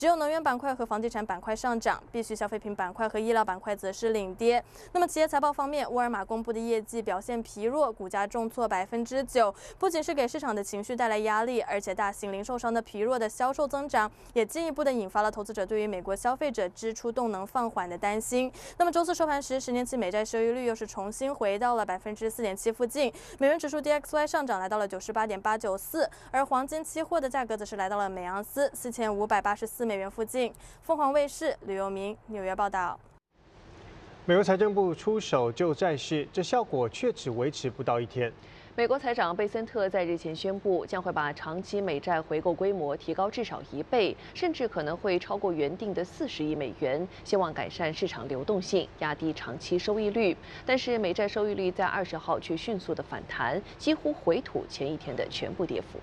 只有能源板块和房地产板块上涨，必需消费品板块和医疗板块则是领跌。那么企业财报方面，沃尔玛公布的业绩表现疲弱，股价重挫9%，不仅是给市场的情绪带来压力，而且大型零售商的疲弱的销售增长，也进一步的引发了投资者对于美国消费者支出动能放缓的担心。那么周四收盘时，10年期美债收益率又是重新回到了4.7%附近，美元指数 DXY 上涨来到了98.894，而黄金期货的价格则是来到了每盎司4584美元附近。凤凰卫视吕佑明纽约报道。 美国财政部出手救债市，这效果却只维持不到1天。 美国财长贝森特在日前宣布，将会把长期美债回购规模提高至少1倍，甚至可能会超过原定的40亿美元，希望改善市场流动性，压低长期收益率。但是美债收益率在20号却迅速的反弹，几乎回吐前一天的全部跌幅。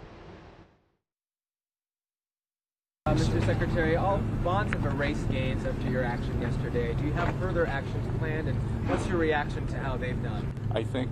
Mr. Secretary, all bonds have erased gains after your action yesterday. Do you have further actions planned, and what's your reaction to how they've done? I think,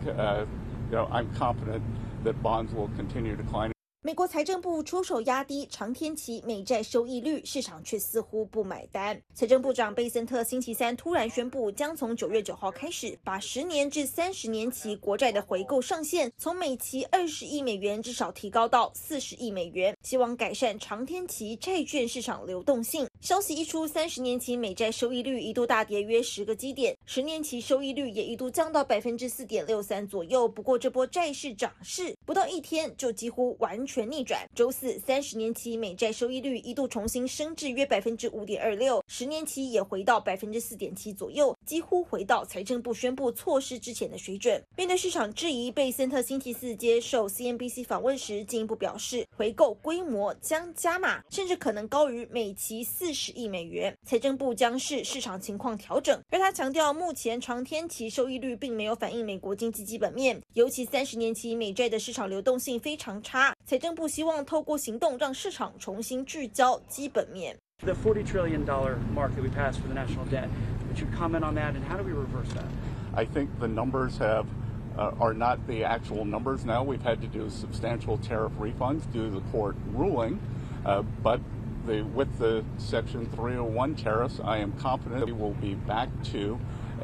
I'm confident that bonds will continue declining. 美国财政部出手压低长天期美债收益率，市场却似乎不买单。财政部长贝森特星期三突然宣布，将从9月9号开始，把10年至30年期国债的回购上限从每期20亿美元至少提高到40亿美元，希望改善长天期债券市场流动性。消息一出，30年期美债收益率一度大跌约10个基点，10年期收益率也一度降到4.63%左右。不过这波债市涨势不到1天就几乎完全逆转。周四，30年期美债收益率一度重新升至约5.26%，10年期也回到4.7%左右，几乎回到财政部宣布措施之前的水准。面对市场质疑，贝森特星期四接受 CNBC 访问时，进一步表示，回购规模将加码，甚至可能高于每期40亿美元。财政部将视市场情况调整，而他强调，目前长天期收益率并没有反映美国经济基本面，尤其30年期美债的市场流动性非常差。财政部希望透过行动让市场重新聚焦基本面。 The $40 trillion mark that we passed for the national debt. Would you comment on that, and how do we reverse that? I think the numbers are not the actual numbers now. We've had to do substantial tariff refunds due to the court ruling, but with the Section 301 tariffs, I am confident we will be back to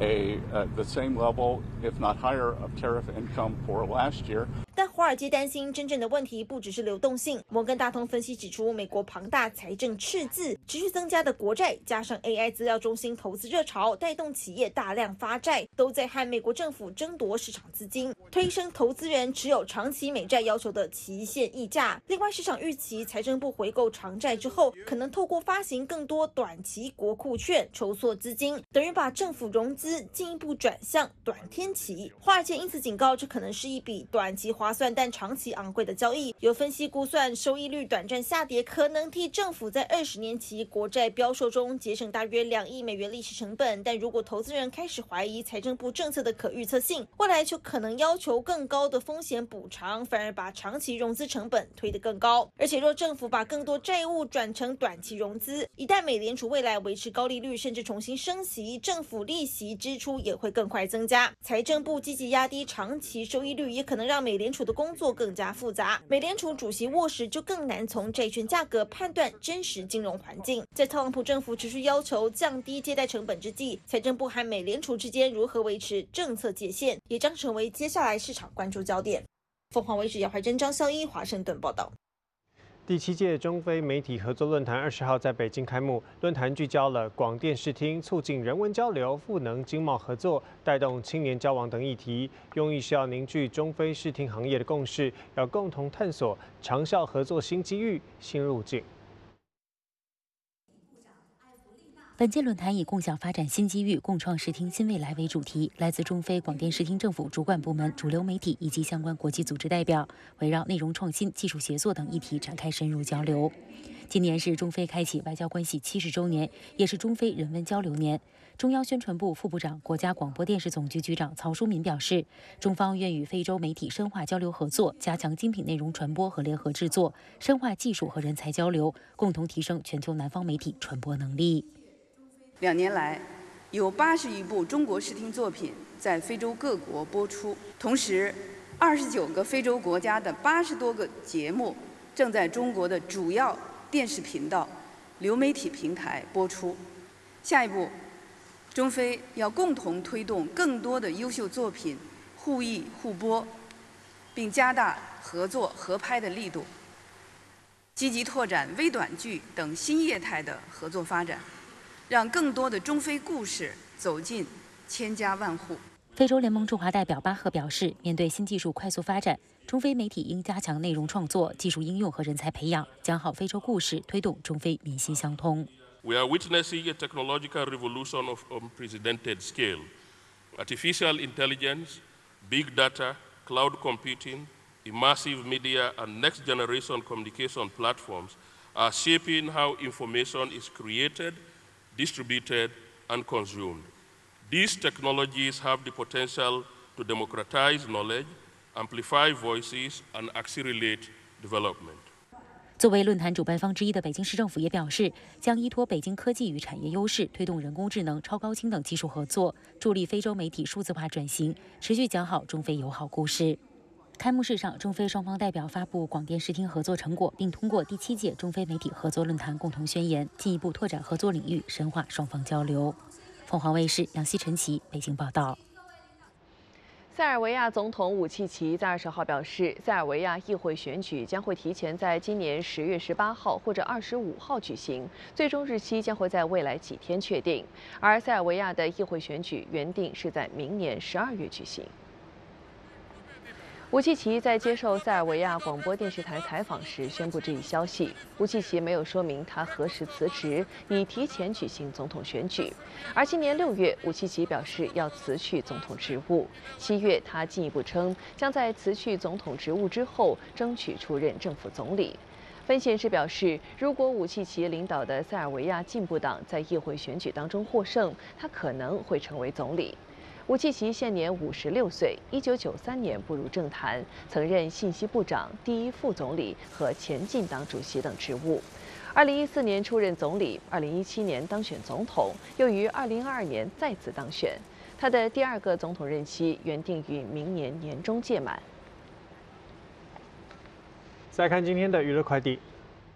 the same level, if not higher, of tariff income for last year. 但华尔街担心真正的问题不只是流动性。摩根大通分析指出，美国庞大财政赤字、持续增加的国债，加上 AI 资料中心投资热潮，带动企业大量发债，都在和美国政府争夺市场资金，推升投资人持有长期美债要求的期限溢价。另外，市场预期财政部回购长债之后，可能透过发行更多短期国库券筹措资金，等于把政府融资进一步转向短天期。华尔街因此警告，这可能是一笔短期划算但长期昂贵的交易。有分析估算，收益率短暂下跌可能替政府在20年期国债标售中节省大约2亿美元利息成本。但如果投资人开始怀疑财政部政策的可预测性，未来就可能要求更高的风险补偿，反而把长期融资成本推得更高。而且若政府把更多债务转成短期融资，一旦美联储未来维持高利率甚至重新升息，政府利息支出也会更快增加。财政部积极压低长期收益率，也可能让美联储的工作更加复杂。美联储主席沃什就更难从债券价格判断真实金融环境。在特朗普政府持续要求降低借贷成本之际，财政部和美联储之间如何维持政策界限，也将成为接下来市场关注焦点。凤凰卫视姚怀珍、张孝一华盛顿报道。 第7届中非媒体合作论坛20号在北京开幕，论坛聚焦了广电视听、促进人文交流、赋能经贸合作、带动青年交往等议题，用意是要凝聚中非视听行业的共识，要共同探索长效合作新机遇、新路径。 本届论坛以共享发展新机遇、共创视听新未来为主题，来自中非广电视听政府主管部门、主流媒体以及相关国际组织代表，围绕内容创新、技术协作等议题展开深入交流。今年是中非开启外交关系70周年，也是中非人文交流年。中央宣传部副部长、国家广播电视总局局长曹书民表示，中方愿与非洲媒体深化交流合作，加强精品内容传播和联合制作，深化技术和人才交流，共同提升全球南方媒体传播能力。 2年来，有80余部中国视听作品在非洲各国播出，同时，29个非洲国家的80多个节目正在中国的主要电视频道流媒体平台播出。下一步，中非要共同推动更多的优秀作品互译互播，并加大合作合拍的力度，积极拓展微短剧等新业态的合作发展，让更多的中非故事走进千家万户。 非洲联盟驻华代表巴赫表示，面对新技术快速发展，中非媒体应加强内容创作、技术应用和人才培养，讲好非洲故事，推动中非民心相通。 We are witnessing a technological revolution of unprecedented scale. Artificial intelligence, big data, cloud computing, immersive media, and next-generation communication platforms are shaping how information is created, distributed, and consumed. These technologies have the potential to democratize knowledge, amplify voices, and accelerate development. 作为论坛主办方之一的北京市政府也表示，将依托北京科技与产业优势，推动人工智能、超高清等技术合作，助力非洲媒体数字化转型，持续讲好中非友好故事。开幕式上，中非双方代表发布广电视听合作成果，并通过第7届中非媒体合作论坛共同宣言，进一步拓展合作领域，深化双方交流。凤凰卫视杨希、陈琦北京报道。 塞尔维亚总统武契奇在20号表示，塞尔维亚议会选举将会提前在今年10月18号或者25号举行，最终日期将会在未来几天确定。而塞尔维亚的议会选举原定是在明年12月举行。武契奇在接受塞尔维亚广播电视台采访时宣布这一消息。武契奇没有说明他何时辞职，以提前举行总统选举。而今年6月，武契奇表示要辞去总统职务。7月，他进一步称将在辞去总统职务之后争取出任政府总理。分析人士表示，如果武契奇领导的塞尔维亚进步党在议会选举当中获胜，他可能会成为总理。武契奇现年56岁，1993年步入政坛，曾任信息部长、第一副总理和前进党主席等职务。2014年出任总理，2017年当选总统，又于2022年再次当选。他的第2个总统任期原定于明年年中届满。 再看今天的娱乐快递。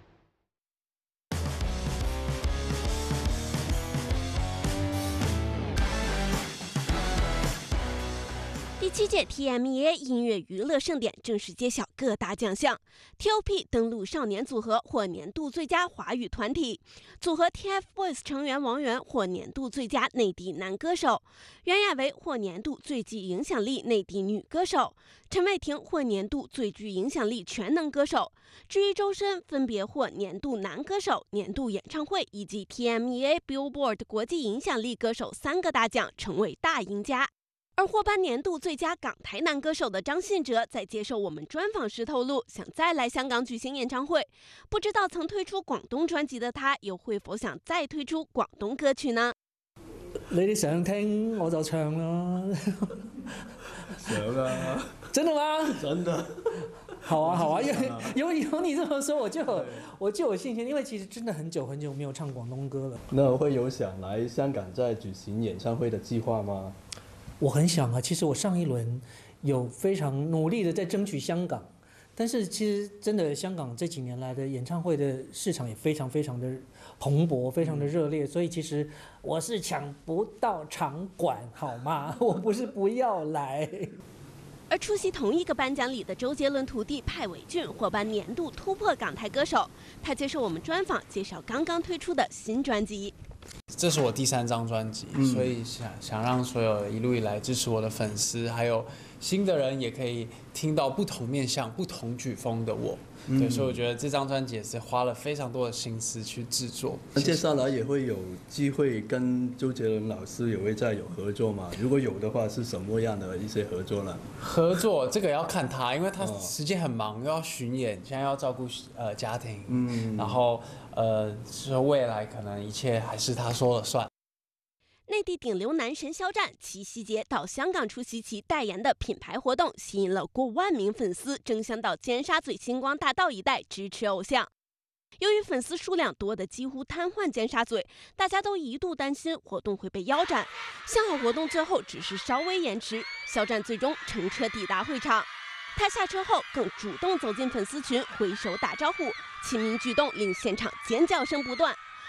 第7届 TMEA 音乐娱乐盛典正式揭晓各大奖项。T.O.P 登陆少年组合获年度最佳华语团体，组合 TFBOYS 成员王源获年度最佳内地男歌手，袁娅维获年度最具影响力内地女歌手，陈伟霆获年度最具影响力全能歌手。至于周深，分别获年度男歌手、年度演唱会以及 TMEA Billboard 国际影响力歌手3个大奖，成为大赢家。而获颁年度最佳港台男歌手的张信哲在接受我们专访时透露，想再来香港举行演唱会。不知道曾推出廣東專輯的他，又會否想再推出廣東歌曲呢？ 你哋想聽我就唱啦。想啊！真的嗎？真的。好啊，好啊，有你這麼說，我就有信心，因為其實真的很久沒有唱廣東歌了。 那會有想來香港再舉行演唱會的計劃嗎？ 我很想啊，其實我上一輪有非常努力的在爭取香港，但是其實真的香港這幾年來的演唱會的市場也非常的蓬勃，非常的熱烈，所以其實我是搶不到場館，好嗎？我不是不要來。 而出席同一個頒獎禮的周杰倫徒弟派偉俊獲頒年度突破港台歌手，他接受我們專訪介紹剛剛推出的新專輯。 這是我第3張專輯，所以想讓所有一路以來支持我的粉絲，還有新的人也可以聽到不同面向、不同曲風的我。對，所以我覺得這張專輯也是花了非常多的心思去製作。 接下來也會有機會跟周杰倫老師也會再有合作嗎？如果有的話，是什麼樣的一些合作呢？ 合作這個要看他，因為他時間很忙，又要巡演，現在要照顧家庭，然後說未來可能一切還是他說了算。 內地頂流男神肖戰七夕節到香港出席其代言的品牌活動，吸引了過萬名粉絲爭相到尖沙咀星光大道一帶支持偶像。由於粉絲數量多得幾乎癱瘓尖沙咀，大家都一度擔心活動會被腰斬。幸好活動最後只是稍微延遲，肖戰最終乘車抵達會場。他下車後更主動走進粉絲群，揮手打招呼，親民舉動令現場尖叫聲不斷。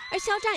而肖战